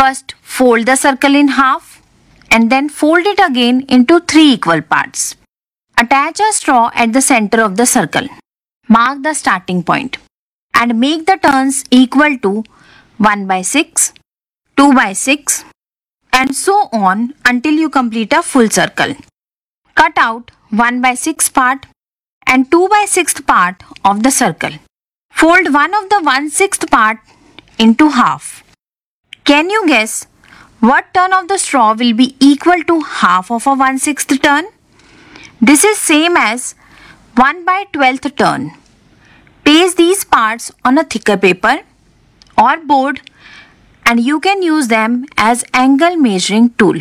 First, fold the circle in half and then fold it again into 3 equal parts. Attach a straw at the center of the circle. Mark the starting point and make the turns equal to 1 by 6, 2 by 6 and so on until you complete a full circle. Cut out 1 by 6 part and 2 by 6th part of the circle. Fold one of the 1/6 part into half. Can you guess what turn of the straw will be equal to half of a 1/6 turn? This is same as 1 by 12th turn. Paste these parts on a thicker paper or board and you can use them as angle measuring tool.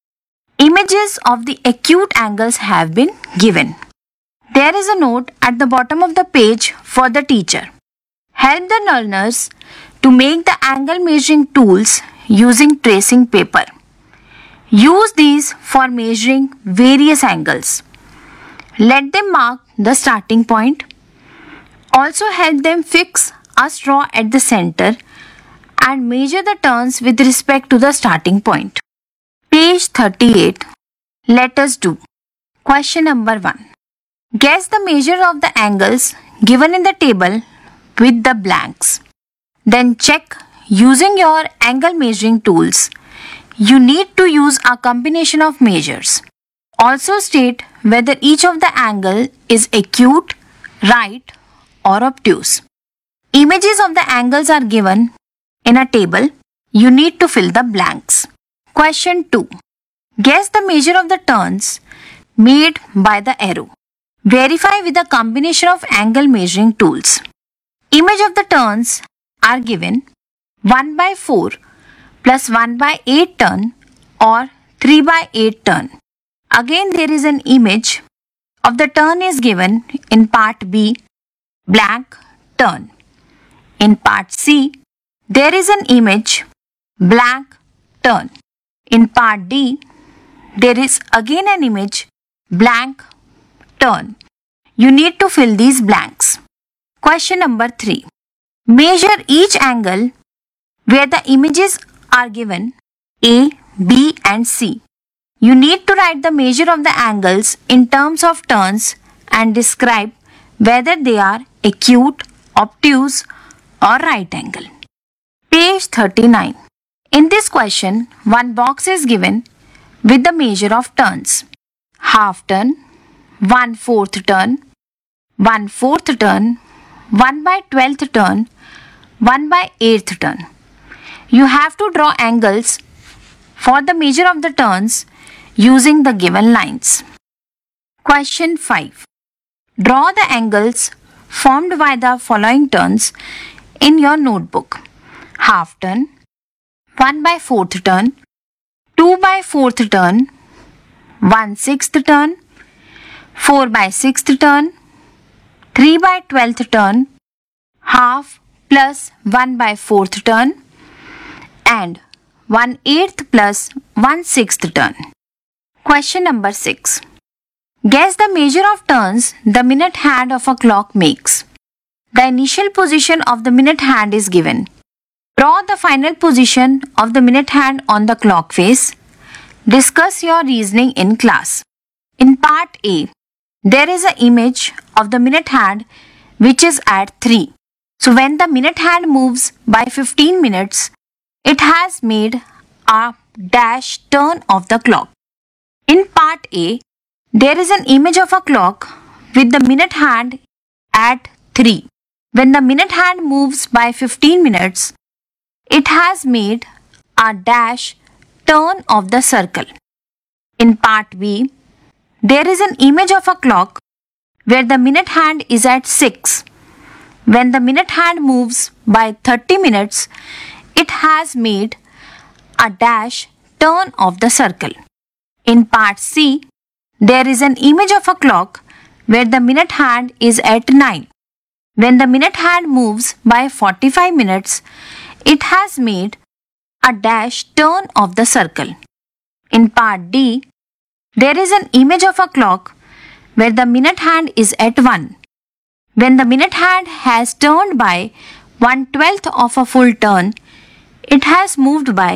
Images of the acute angles have been given. There is a note at the bottom of the page for the teacher. Help the learners to make the angle measuring tools using tracing paper. Use these for measuring various angles. Let them mark the starting point. Also help them fix a straw at the center and measure the turns with respect to the starting point. Page 38. Let us do. Question number 1. Guess the measure of the angles given in the table with the blanks. Then check using your angle measuring tools. You need to use a combination of measures. Also state whether each of the angle is acute, right or obtuse. Images of the angles are given in a table. You need to fill the blanks. Question 2. Guess the measure of the turns made by the arrow. Verify with a combination of angle measuring tools. Image of the turns are given 1 by 4 plus 1 by 8 turn or 3 by 8 turn. Again there is an image of the turn is given in part B, blank turn. In part C, there is an image, blank turn. In part D, there is again an image, blank turn. You need to fill these blanks. Question number 3. Measure each angle where the images are given A, B and C. You need to write the measure of the angles in terms of turns and describe whether they are acute, obtuse or right angle. Page 39. In this question, one box is given with the measure of turns. Half turn, 1/4 turn, 1/4 turn, 1 by 12th turn, 1 by 8th turn. You have to draw angles for the measure of the turns using the given lines. Question 5. Draw the angles formed by the following turns in your notebook. Half turn, 1 by 4th turn, 2 by 4th turn, 1/6th turn, 4 by 6th turn, 3 by 12th turn, half plus 1 by 4th turn and 1/8 plus 1/6th turn. Question number 6. Guess the measure of turns the minute hand of a clock makes. The initial position of the minute hand is given. Draw the final position of the minute hand on the clock face. Discuss your reasoning in class. In part A, there is an image of the minute hand which is at 3. So when the minute hand moves by 15 minutes, it has made a dash turn of the clock. In part A, there is an image of a clock with the minute hand at 3. When the minute hand moves by 15 minutes, it has made a dash turn of the circle. In part B, there is an image of a clock where the minute hand is at 6. When the minute hand moves by 30 minutes, it has made a dash turn of the circle. In part C, there is an image of a clock where the minute hand is at 9. When the minute hand moves by 45 minutes, it has made a dash turn of the circle. In part D, there is an image of a clock where the minute hand is at 1. When the minute hand has turned by 1/12 of a full turn, it has moved by